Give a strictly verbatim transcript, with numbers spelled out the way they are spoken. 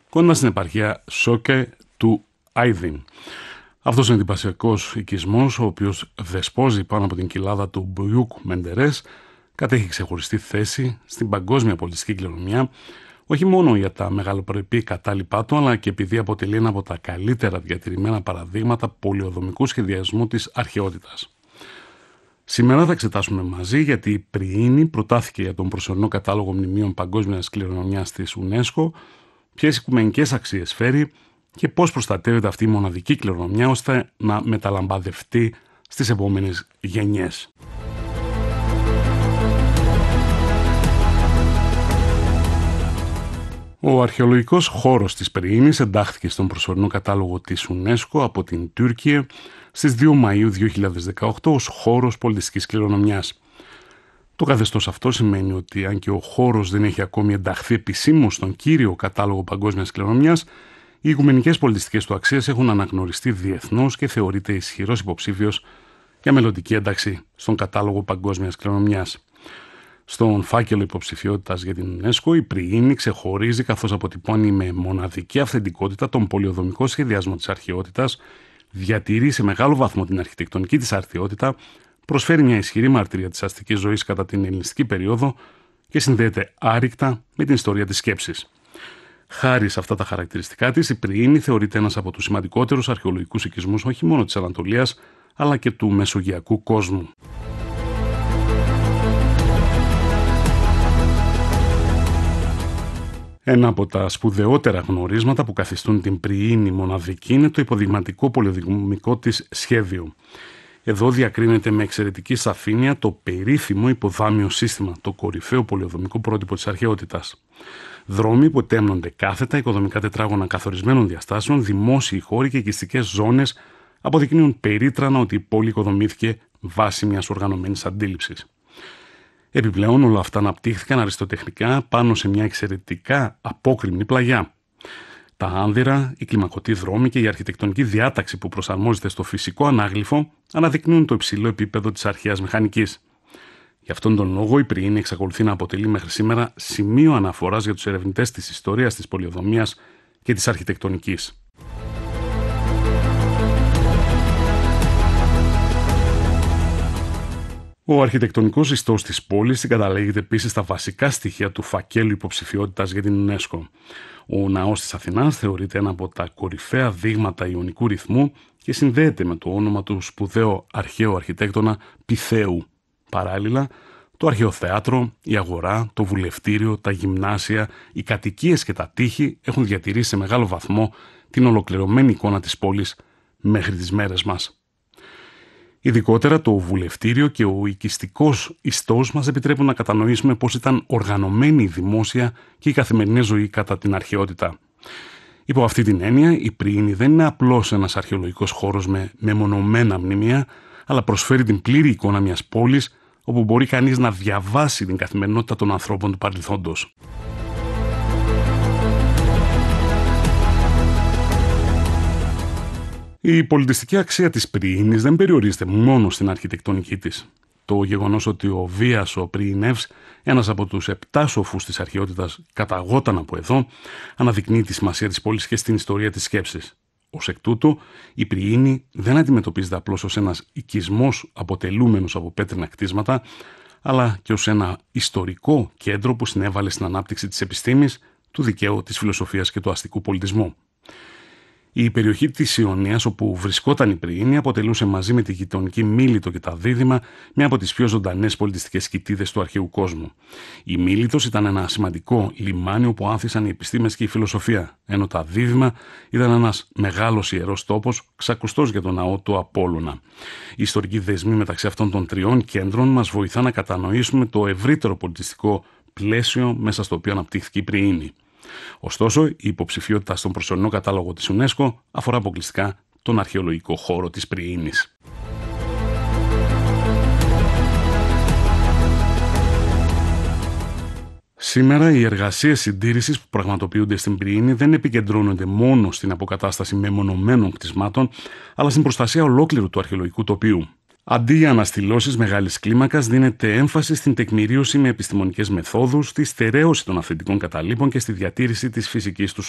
κοντά στην επαρχία Σόκε του Άιδιν. Αυτός είναι εντυπωσιακός οικισμός, ο οποίος δεσπόζει πάνω από την κοιλάδα του Μπιούκ Μεντερές, κατέχει ξεχωριστή θέση στην παγκόσμια πολιτιστική κληρονομιά, όχι μόνο για τα μεγαλοπρεπή κατάλοιπά του, αλλά και επειδή αποτελεί ένα από τα καλύτερα διατηρημένα παραδείγματα πολεοδομικού σχεδιασμού της αρχαιότητας. Σήμερα θα εξετάσουμε μαζί γιατί η Πριήνη προτάθηκε για τον προσωρινό κατάλογο μνημείων παγκόσμιας κληρονομιάς της UNESCO, ποιες οικουμενικές αξίες φέρει και πώς προστατεύεται αυτή η μοναδική κληρονομιά ώστε να μεταλαμπαδευτεί στις επόμενες γενιές. Ο αρχαιολογικός χώρος της Πριήνης εντάχθηκε στον προσωρινό κατάλογο της UNESCO από την Τουρκία στις δύο Μαΐου δύο χιλιάδες δεκαοκτώ ως χώρος πολιτιστικής κληρονομιάς. Το καθεστώς αυτό σημαίνει ότι αν και ο χώρος δεν έχει ακόμη ενταχθεί επισήμως στον κύριο κατάλογο παγκόσμιας κληρονομιάς, οι οικουμενικές πολιτιστικές του αξίες έχουν αναγνωριστεί διεθνώς και θεωρείται ισχυρός υποψήφιος για μελλοντική ένταξη στον κατάλογο παγκόσμιας κληρονομιάς. Στον φάκελο υποψηφιότητας για την UNESCO, η Πριήνη ξεχωρίζει καθώς αποτυπώνει με μοναδική αυθεντικότητα τον πολεοδομικό σχεδιασμό της αρχαιότητας, διατηρεί σε μεγάλο βαθμό την αρχιτεκτονική της αρχαιότητα, προσφέρει μια ισχυρή μαρτυρία της αστικής ζωής κατά την ελληνιστική περίοδο και συνδέεται άρρηκτα με την ιστορία της σκέψης. Χάρη σε αυτά τα χαρακτηριστικά της, η Πριήνη θεωρείται ένας από τους σημαντικότερους αρχαιολογικούς οικισμούς όχι μόνο της Ανατολίας, αλλά και του μεσογειακού κόσμου. Ένα από τα σπουδαιότερα γνωρίσματα που καθιστούν την Πριήνη μοναδική είναι το υποδειγματικό πολεοδομικό της σχέδιο. Εδώ διακρίνεται με εξαιρετική σαφήνεια το περίφημο υποδάμιο σύστημα, το κορυφαίο πολεοδομικό πρότυπο της αρχαιότητας. Δρόμοι που ετέμνονται κάθετα, οικοδομικά τετράγωνα καθορισμένων διαστάσεων, δημόσιοι χώροι και οικιστικές ζώνες αποδεικνύουν περίτρανα ότι η πόλη οικοδομήθηκε βάσει μιας οργανωμένης αντίληψης. Επιπλέον, όλα αυτά αναπτύχθηκαν αριστοτεχνικά πάνω σε μια εξαιρετικά απόκρημνη πλαγιά. Τα άνδυρα, οι κλιμακωτοί δρόμοι και η αρχιτεκτονική διάταξη που προσαρμόζεται στο φυσικό ανάγλυφο αναδεικνύουν το υψηλό επίπεδο της αρχαίας μηχανικής. Γι' αυτόν τον λόγο, η Πριήνη εξακολουθεί να αποτελεί μέχρι σήμερα σημείο αναφοράς για τους ερευνητές της ιστορίας της πολεοδομίας και της αρχιτεκτονικής. Ο αρχιτεκτονικός ιστός της πόλης συγκαταλέγεται επίσης στα βασικά στοιχεία του φακέλου υποψηφιότητας για την UNESCO. Ο ναός της Αθηνάς θεωρείται ένα από τα κορυφαία δείγματα ιωνικού ρυθμού και συνδέεται με το όνομα του σπουδαίου αρχαίου αρχιτέκτονα Πυθέου. Παράλληλα, το αρχαίο θέατρο, η αγορά, το βουλευτήριο, τα γυμνάσια, οι κατοικίες και τα τείχη έχουν διατηρήσει σε μεγάλο βαθμό την ολοκληρωμένη εικόνα της πόλης μέχρι τις μέρες μας. Ειδικότερα το βουλευτήριο και ο οικιστικός ιστός μας επιτρέπουν να κατανοήσουμε πώς ήταν οργανωμένη η δημόσια και η καθημερινή ζωή κατά την αρχαιότητα. Υπό αυτή την έννοια, η Πριήνη δεν είναι απλώς ένας αρχαιολογικός χώρος με μεμονωμένα μνημεία, αλλά προσφέρει την πλήρη εικόνα μιας πόλης όπου μπορεί κανείς να διαβάσει την καθημερινότητα των ανθρώπων του παρελθόντος. Η πολιτιστική αξία της Πριήνης δεν περιορίζεται μόνο στην αρχιτεκτονική της. Το γεγονός ότι ο Βίας ο Πριηνεύς, ένας από τους επτά σοφούς της αρχαιότητας, καταγόταν από εδώ, αναδεικνύει τη σημασία της πόλης και στην ιστορία της σκέψης. Ως εκ τούτου, η Πριήνη δεν αντιμετωπίζεται απλώς ως ένας οικισμός αποτελούμενος από πέτρινα κτίσματα, αλλά και ως ένα ιστορικό κέντρο που συνέβαλε στην ανάπτυξη της επιστήμης, του δικαίου, της φιλοσοφίας και του αστικού πολιτισμού. Η περιοχή της Ιωνίας, όπου βρισκόταν η Πριήνη, αποτελούσε μαζί με τη γειτονική Μίλητο και τα Δίδυμα μια από τις πιο ζωντανές πολιτιστικές κοιτίδες του αρχαίου κόσμου. Η Μίλητος ήταν ένα σημαντικό λιμάνι όπου άνθησαν οι επιστήμες και η φιλοσοφία, ενώ τα Δίδυμα ήταν ένας μεγάλος ιερός τόπος, ξακουστός για τον ναό του Απόλλωνα. Οι ιστορικοί δεσμοί μεταξύ αυτών των τριών κέντρων μας βοηθά να κατανοήσουμε το ευρύτερο πολιτιστικό πλαίσιο μέσα στο οποίο αναπτύχθηκε η Πριήνη. Ωστόσο, η υποψηφιότητα στον προσωρινό κατάλογο της UNESCO αφορά αποκλειστικά τον αρχαιολογικό χώρο της Πριήνης. Σήμερα, οι εργασίες συντήρησης που πραγματοποιούνται στην Πριήνη δεν επικεντρώνονται μόνο στην αποκατάσταση μεμονωμένων κτισμάτων, αλλά στην προστασία ολόκληρου του αρχαιολογικού τοπίου. Αντί για αναστηλώσεις μεγάλης κλίμακας, δίνεται έμφαση στην τεκμηρίωση με επιστημονικές μεθόδους, στη στερέωση των αυθεντικών καταλήπων και στη διατήρηση της φυσικής τους